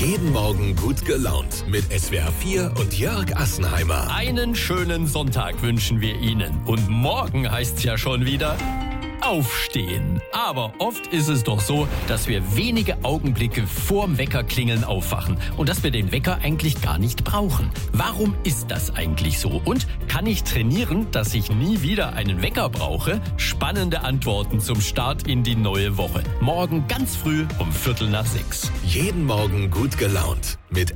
Jeden Morgen gut gelaunt mit SWR 4 und Jörg Assenheimer. Einen schönen Sonntag wünschen wir Ihnen. Und morgen heißt's ja schon wieder aufstehen. Aber oft ist es doch so, dass wir wenige Augenblicke vorm Weckerklingeln aufwachen und dass wir den Wecker eigentlich gar nicht brauchen. Warum ist das eigentlich so? Und kann ich trainieren, dass ich nie wieder einen Wecker brauche? Spannende Antworten zum Start in die neue Woche. Morgen ganz früh um 5:45. Jeden Morgen gut gelaunt mit